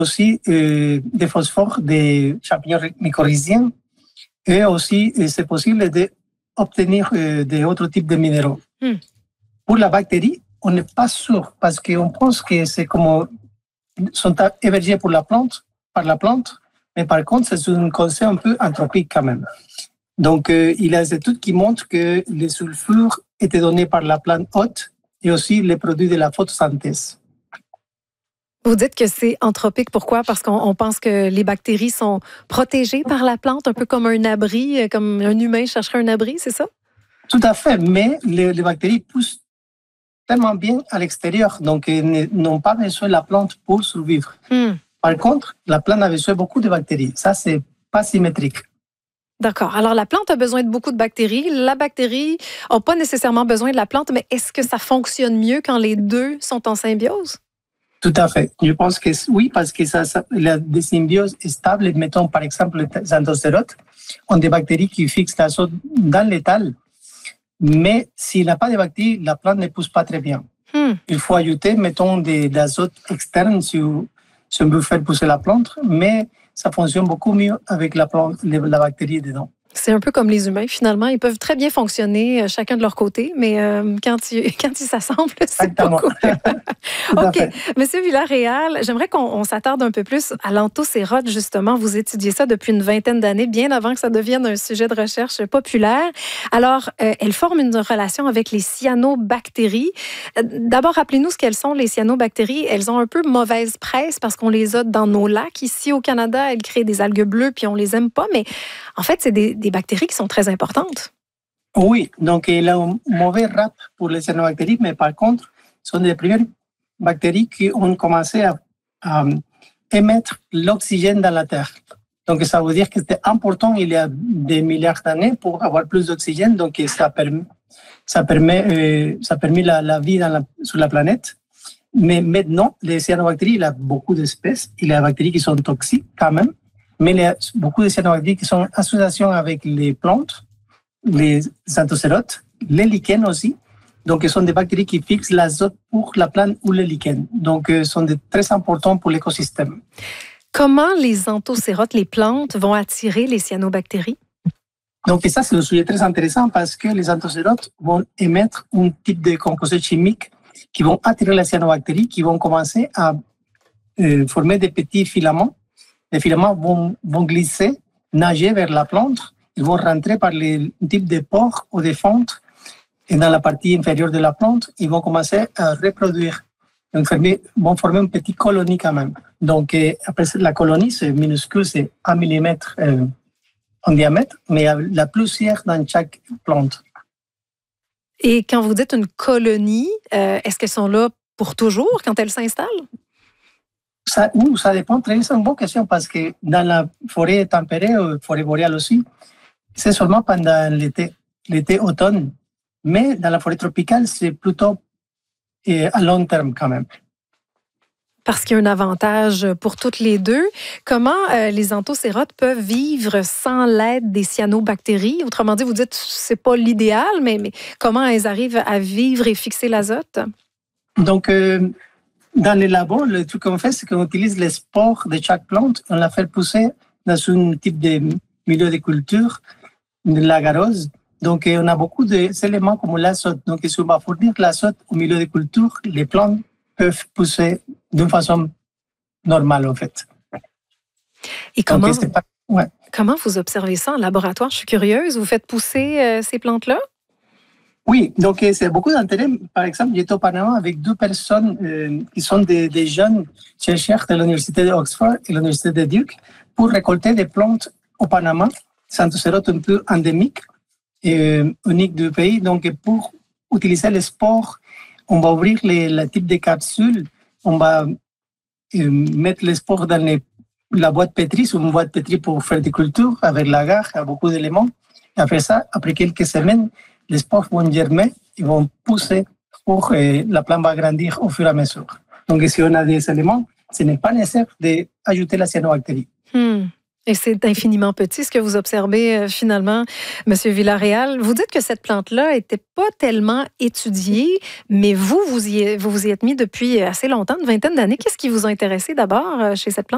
aussi des phosphores des champignons mycorhiziens et aussi c'est possible d'obtenir d'autres types de minéraux. Pour la bactérie, on n'est pas sûr parce qu'on pense que c'est comme sont hébergés par la plante, mais par contre, c'est un concept un peu anthropique quand même. Donc, il y a des études qui montrent que les sulfures étaient donnés par la plante hôte et aussi les produits de la photosynthèse. Vous dites que c'est anthropique. Pourquoi? Parce qu'on pense que les bactéries sont protégées par la plante, un peu comme un abri, comme un humain chercherait un abri, c'est ça? Tout à fait, mais les bactéries poussent tellement bien à l'extérieur, donc elles n'ont pas besoin de la plante pour survivre. Par contre, la plante a besoin de beaucoup de bactéries. Ça, c'est pas symétrique. D'accord. Alors, la plante a besoin de beaucoup de bactéries. La bactérie n'a pas nécessairement besoin de la plante, mais est-ce que ça fonctionne mieux quand les deux sont en symbiose? Tout à fait. Je pense que oui, parce que il y a des symbioses stables. Mettons, par exemple, les anthocérotes ont des bactéries qui fixent l'azote dans l'étal, mais s'il n'y a pas de bactéries, la plante ne pousse pas très bien. Il faut ajouter, mettons, de l'azote externe si on veut faire pousser la plante, mais ça fonctionne beaucoup mieux avec la bactérie dedans. C'est un peu comme les humains, finalement. Ils peuvent très bien fonctionner chacun de leur côté, mais quand ils s'assemblent, c'est pas cool. OK. Monsieur Villarreal, j'aimerais qu'on s'attarde un peu plus à l'anthocérote, justement. Vous étudiez ça depuis une vingtaine d'années, bien avant que ça devienne un sujet de recherche populaire. Alors, elles forment une relation avec les cyanobactéries. D'abord, rappelez-nous ce qu'elles sont, les cyanobactéries. Elles ont un peu mauvaise presse parce qu'on les a dans nos lacs. Ici, au Canada, elles créent des algues bleues, puis on les aime pas, mais en fait, c'est des bactéries qui sont très importantes. Oui, donc il a un mauvais rap pour les cyanobactéries, mais par contre, ce sont les premières bactéries qui ont commencé à émettre l'oxygène dans la Terre. Donc ça veut dire que c'était important il y a des milliards d'années pour avoir plus d'oxygène, donc ça a permis la vie sur la planète. Mais maintenant, les cyanobactéries, il y a beaucoup d'espèces. Il y a des bactéries qui sont toxiques quand même. Mais il y a beaucoup de cyanobactéries qui sont en association avec les plantes, les anthocérotes, les lichens aussi. Donc, ce sont des bactéries qui fixent l'azote pour la plante ou les lichens. Donc, sont très importants pour l'écosystème. Comment les anthocérotes, les plantes, vont attirer les cyanobactéries? Donc, ça, c'est un sujet très intéressant parce que les anthocérotes vont émettre un type de composés chimiques qui vont attirer les cyanobactéries, qui vont commencer à former des petits filaments. Les filaments vont glisser, nager vers la plante. Ils vont rentrer par les types de pores ou de fentes. Et dans la partie inférieure de la plante, ils vont commencer à reproduire. Donc, vont former une petite colonie quand même. Donc, après, la colonie, c'est minuscule, c'est 1 millimètre en diamètre, mais il y a la plusieurs dans chaque plante. Et quand vous dites une colonie, est-ce qu'elles sont là pour toujours quand elles s'installent? Ça dépend. C'est une bonne question parce que dans la forêt tempérée, forêt boréale aussi, c'est seulement pendant l'été-automne. Mais dans la forêt tropicale, c'est plutôt à long terme quand même. Parce qu'il y a un avantage pour toutes les deux. Comment les anthocérotes peuvent vivre sans l'aide des cyanobactéries? Autrement dit, vous dites que ce n'est pas l'idéal, mais comment elles arrivent à vivre et fixer l'azote? Donc, dans les labos, le truc qu'on fait, c'est qu'on utilise les spores de chaque plante, on la fait pousser dans un type de milieu de culture, de l'agarose. Donc, on a beaucoup d'éléments comme l'azote. Donc, si on va fournir l'azote au milieu de culture, les plantes peuvent pousser d'une façon normale, en fait. Et comment vous observez ça en laboratoire? Je suis curieuse. Vous faites pousser ces plantes-là? Oui, donc c'est beaucoup d'intérêt. Par exemple, j'étais au Panama avec 2 personnes qui sont des jeunes chercheurs de l'Université d'Oxford et l'Université de Duke pour récolter des plantes au Panama, des anthocérotes un peu endémiques et uniques du pays. Donc, pour utiliser les spores, on va ouvrir le type de capsule, on va mettre les spores dans la boîte pétrie, sur une boîte pétrie pour faire des cultures avec l'agar, avec beaucoup d'éléments. Et après ça, après quelques semaines, les spores vont germer, ils vont pousser pour la plante va grandir au fur et à mesure. Donc, si on a des éléments, ce n'est pas nécessaire d'ajouter la cyanobactérie. Et c'est infiniment petit ce que vous observez finalement, M. Villarreal. Vous dites que cette plante-là n'était pas tellement étudiée, mais vous y êtes mis depuis assez longtemps, une vingtaine d'années. Qu'est-ce qui vous a intéressé d'abord chez cette plante?